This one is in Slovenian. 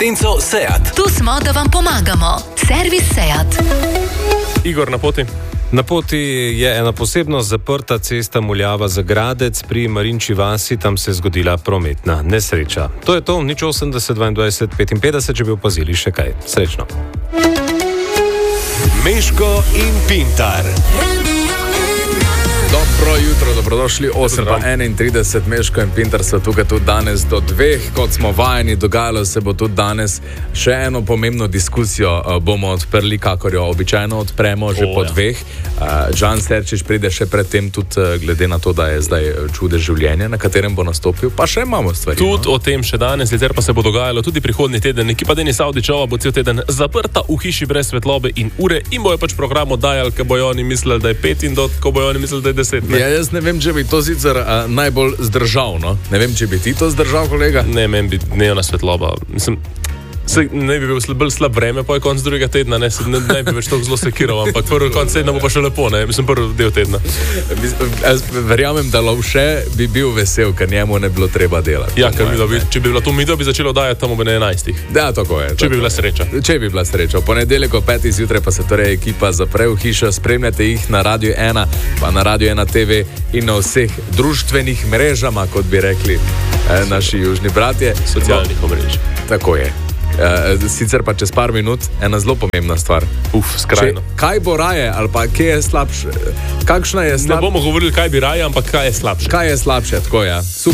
Tenco Seat. Tu smo, da vam pomagamo. Servis Seat. Igor, na poti? Na poti je ena posebno zaprta cesta Muljava za Gradec pri Marinči vasi, tam se je zgodila prometna nesreča. To je to, 080 22 55, če bi opazili še kaj. Srečno. Meško in Pintar. Dobro jutro, dobrodošli, 8:31, Meško in Pintar so tukaj tudi danes do 2, kot smo vajeni, dogajalo se bo tudi danes. Še eno pomembno diskusijo bomo odprli, kakor jo običajno odpremo že po 2. Žan Serčič pride še predtem, tudi glede na to, da je zdaj čude življenja, na katerem bo nastopil, pa še imamo stvari. Tudi o tem še danes, sicer pa se bo dogajalo tudi prihodnji teden. Ekipa Denis Avdićova bo cel teden zaprta v hiši brez svetlobe in ure in bojo pač program oddajali, ko bojo oni mislili, da je 5 in ko bojo oni mislili, da je 10. Ja, jaz ne vem, če bi to sicer najbolj zdržal, no? Ne vem, če bi ti to zdržal, kolega? Ne, meni bi dnevna svetloba. Mislim, ne bi bil bolj slab vreme, po koncu drugega tedna, ne bi več tako zelo sekiral, ampak prvi konc tedna bo pa še lepo, ne? Mislim, prvi del tedna. Verjamem, da Lovše bi bil vesel, ker njemu ne bilo treba delati. Ja, ker če bi bila to midva, bi začela oddajati tam ob 11. Ja, tako je. Če bi bila sreča. Če bi bila sreča. V ponedeljek ob 5. zjutraj pa se torej ekipa zapre v hišo, spremljate jih na Radio 1, pa na Radio 1 TV in na vseh društvenih mrežama, kot bi rekli naši južni bratje. Socialnih omrežij. Tako je. Sicer pa čez par minut ena zelo pomembna stvar. Skrajno. Kaj bo raje ali pa kje je slabše? Kakšna je slabša? Ne bomo govorili, kaj bi raje, ampak kaj je slabše. Kaj je slabše, tako je.